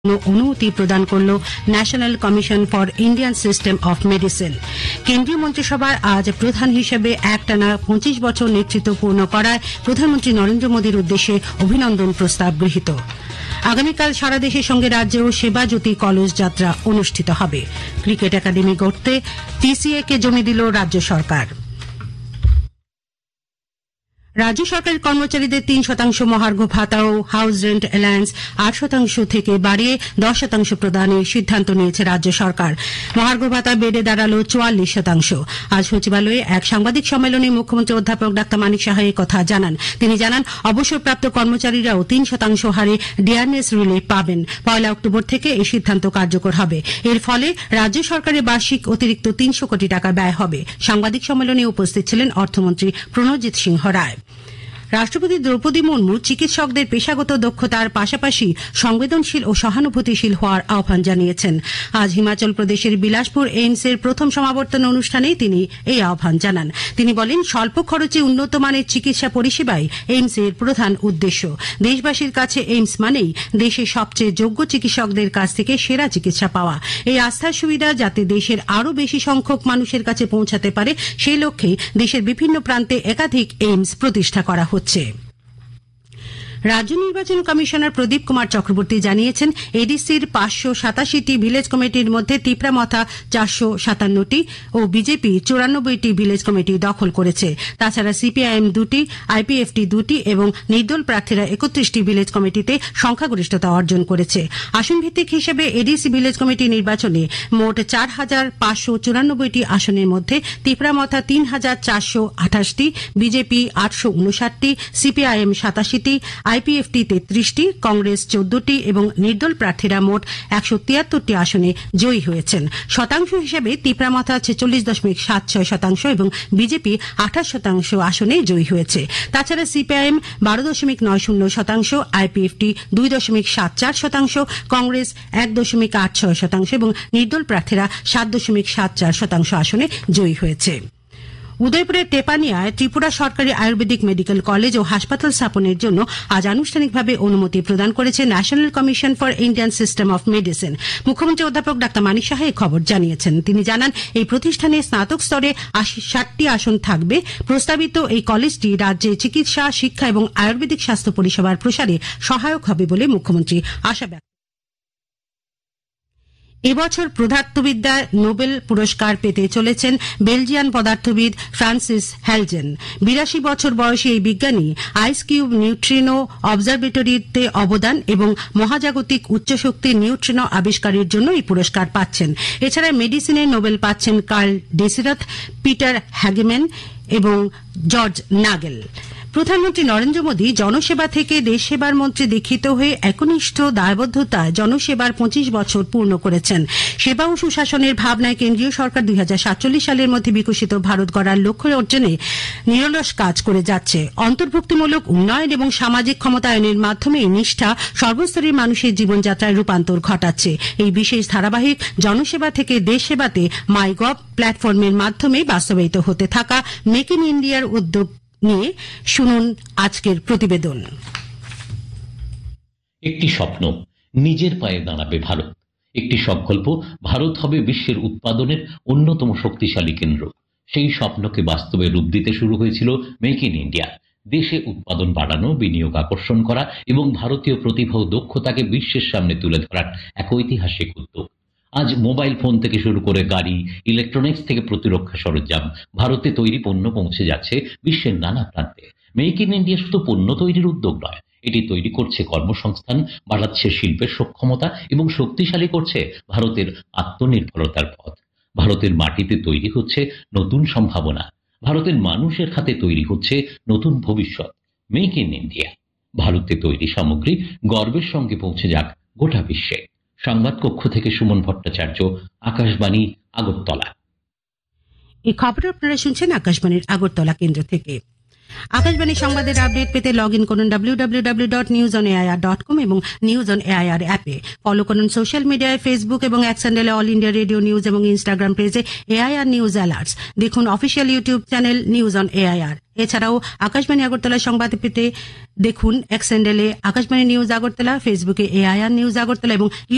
অনুমতি প্রদান করল national commission for Indian system of medicine. কেন্দ্রীয় মন্ত্রিসভার আজ প্রধান হিসেবে একটানা 25 বছর নেতৃত্ব পূর্ণ করায় প্রধানমন্ত্রী নরেন্দ্র মোদীর উদ্দেশ্যে অভিনন্দন প্রস্তাব গৃহীত। আগামীকাল সারা দেশের সঙ্গে রাজ্যেও সেবা জ্যোতি কলস যাত্রা অনুষ্ঠিত হবে। ক্রিকেট একাডেমি গড়তে টিসিএ কে জমি দিল রাজ্য সরকার। রাজ্য সরকারের কর্মচারীদের 3% মহার্ঘ ভাতা ও হাউস রেন্ট অ্যালায়েন্স 8% থেকে বাড়িয়ে 10% প্রদানের সিদ্ধান্ত নিয়েছে রাজ্য সরকার। মহার্ঘ ভাতা বেড়ে দাঁড়াল 44%। আজ সচিবালয়ে এক সাংবাদিক সম্মেলনে মুখ্যমন্ত্রী অধ্যাপক ডাক্তার মানিক সাহা এই কথা জানান। তিনি জানান, অবসরপ্রাপ্ত কর্মচারীরাও 3% হারে ডিয়ারনেস রিলিফ পাবেন। 1 অক্টোবর থেকে এই সিদ্ধান্ত কার্যকর হবে। এর ফলে রাজ্য সরকারের বার্ষিক অতিরিক্ত 300 কোটি টাকা ব্যয় হবে। সাংবাদিক সম্মেলনে উপস্থিত ছিলেন অর্থমন্ত্রী প্রণজিৎ সিংহ রায়। রাষ্ট্রপতি দ্রৌপদী মুর্মু চিকিৎসকদের পেশাগত দক্ষতার পাশাপাশি সংবেদনশীল ও সহানুভূতিশীল হওয়ার আহ্বান জানিয়েছেন। আজ হিমাচল প্রদেশের বিলাসপুর এইমসের প্রথম সমাবর্তন অনুষ্ঠানে তিনি এই আহ্বান জানান। তিনি বলেন, স্বল্প খরচে উন্নত মানের চিকিৎসা পরিষেবাই এইমসের প্রধান উদ্দেশ্য। দেশবাসীর কাছে এইমস মানেই দেশের সবচেয়ে যোগ্য চিকিৎসকদের কাছ থেকে সেরা চিকিৎসা পাওয়া। এই আস্থার সুবিধা যাতে দেশের আরও বেশি সংখ্যক মানুষের কাছে পৌঁছাতে পারে, সেই লক্ষ্যে দেশের বিভিন্ন প্রান্তে একাধিক এইমস প্রতিষ্ঠা করা হচ্ছে। রাজ্য নির্বাচন কমিশনার প্রদীপ কুমার চক্রবর্তী জানিয়েছেন, এডিসির 587টি ভিলেজ কমিটির মধ্যে তিপ্রামথা 457টি ও বিজেপি 94টি ভিলেজ কমিটি দখল করেছে। তাছাড়া সিপিআইএম 2টি, আইপিএফটি 2টি এবং নির্দল প্রার্থীরা 31টি ভিলেজ কমিটিতে সংখ্যাগরিষ্ঠতা অর্জন করেছে। আসন ভিত্তিক হিসেবে এডিসি ভিলেজ কমিটি নির্বাচনে মোট 4,594টি আসনের মধ্যে Tipra Motha 3,428টি, BJP 859টি, CPIM 87টি, IPFT 33টি, Congress 14টি এবং নির্দল প্রার্থীরা মোট 173টি আসনে জয়ী হয়েছেন। শতাংশ হিসেবে তিপ্রামথা 46.76% এবং বিজেপি 28% আসনে জয়ী হয়েছে। তাছাড়া সিপিআইএম 12.90%, আইপিএফটি 2.74%, কংগ্রেস 1.86% এবং নির্দল প্রার্থীরা 7.74% আসনে জয়ী হয়েছে। উদয়পুরের টেপানিয়ায় ত্রিপুরা সরকারি আয়ুর্বেদিক মেডিকেল কলেজ ও হাসপাতাল স্থাপনের জন্য আজ আনুষ্ঠানিকভাবে অনুমতি প্রদান করেছে national commission for Indian system of medicine. মুখ্যমন্ত্রী অধ্যাপক ডাক্তার মানিক সাহা এই খবর জানিয়েছেন। তিনি জানান, এই প্রতিষ্ঠানে স্নাতক স্তরে 60টি আসন থাকবে। প্রস্তাবিত এই কলেজটি রাজ্যে চিকিৎসা, শিক্ষা এবং আয়ুর্বেদিক স্বাস্থ্য পরিষেবার প্রসারে সহায়ক হবে বলে মুখ্যমন্ত্রী আশা ব্যক্ত। এবছর পদার্থবিদ্যায় নোবেল পুরস্কার পেতে চলেছেন বেলজিয়ান পদার্থবিদ ফ্রান্সিস হ্যালজেন। 82 বছর বয়সী এই বিজ্ঞানী আইস কিউব নিউট্রিনো অবজারভেটরিতে অবদান এবং মহাজাগতিক উচ্চশক্তির নিউট্রিনো আবিষ্কারের জন্য এই পুরস্কার পাচ্ছেন। এছাড়া মেডিসিনে নোবেল পাচ্ছেন কার্ল ডেসিরাথ, পিটার হ্যাগেম্যান এবং জর্জ নাগেল। প্রধানমন্ত্রী নরেন্দ্র মোদী জনসেবা থেকে দেশ সেবার মন্ত্রে দীক্ষিত হয়ে একনিষ্ঠ দায়বদ্ধতায় জনসেবার 25 বছর পূর্ণ করেছেন। সেবা ও সুশাসনের ভাবনায় কেন্দ্রীয় সরকার 2047 সালের মধ্যে বিকশিত ভারত গড়ার লক্ষ্য অর্জনে নিরলস কাজ করে যাচ্ছে। অন্তর্ভুক্তিমূলক উন্নয়ন এবং সামাজিক ক্ষমতায়নের মাধ্যমে নিষ্ঠা সর্বস্তরের মানুষের জীবনযাত্রায় রূপান্তর ঘটাচ্ছে। এই বিশেষ ধারাবাহিক জনসেবা থেকে দেশ সেবাতে মাইগভ প্ল্যাটফর্মের মাধ্যমে বাস্তবায়িত হতে থাকা মেক ইন ইন্ডিয়ার উদ্যোগ নিয়ে শুনুন আজকের প্রতিবেদন। একটি স্বপ্ন, নিজের পায়ে দাঁড়াবে ভারত। একটি সংকল্প, ভারত হবে বিশ্বের উৎপাদনের অন্যতম শক্তিশালী কেন্দ্র। সেই স্বপ্নকে বাস্তবে রূপ দিতে শুরু হয়েছিল মেক ইন ইন্ডিয়া। দেশে উৎপাদন বাড়ানো, বিনিয়োগ আকর্ষণ করা এবং ভারতীয় প্রতিভা ও দক্ষতাকে বিশ্বের সামনে তুলে ধরার এক ঐতিহাসিক উদ্যোগ। আজ মোবাইল ফোন থেকে শুরু করে গাড়ি, ইলেকট্রনিক্স থেকে প্রতিরক্ষা সরঞ্জাম, ভারতে তৈরি পণ্য পৌঁছে যাচ্ছে বিশ্বের নানা প্রান্তে। মেক ইন ইন্ডিয়া শুধু পণ্য তৈরির উদ্যোগ নয়, এটি তৈরি করছে কর্মসংস্থান, বাড়াচ্ছে শিল্পের সক্ষমতা এবং শক্তিশালী করছে ভারতের আত্মনির্ভরতার পথ। ভারতের মাটিতে তৈরি হচ্ছে নতুন সম্ভাবনা, ভারতের মানুষের হাতে তৈরি হচ্ছে নতুন ভবিষ্যৎ। মেক ইন ইন্ডিয়া, ভারতে তৈরি সামগ্রী গর্বের সঙ্গে পৌঁছে যাক গোটা বিশ্বে। সংবাদ কক্ষ থেকে সুমন ভট্টাচার্য, আকাশবাণী, আগরতলা। এই খবর আপনারা শুনছেন আকাশবাণীর আগরতলা কেন্দ্র থেকে। আকাশবাণী সংবাদের আপডেট পেতে লগ ইন করুন www.newsonair.com এবং নিউজ অন এআইআর অ্যাপে। ফলো করুন সোশ্যাল মিডিয়ায় ফেসবুক এবং এক্স হ্যান্ডেলে অল ইন্ডিয়া রেডিও নিউজ এবং ইনস্টাগ্রাম পেজে এআইআর নিউজ অ্যালার্টস। দেখুন official YouTube channel news on AIR. এছাড়াও আকাশবাণী আগরতলার সংবাদ পেতে দেখুন এক্স হ্যান্ডেলে আকাশবাণী নিউজ আগরতলা, ফেসবুকে এআইআর নিউজ আগরতলা এবং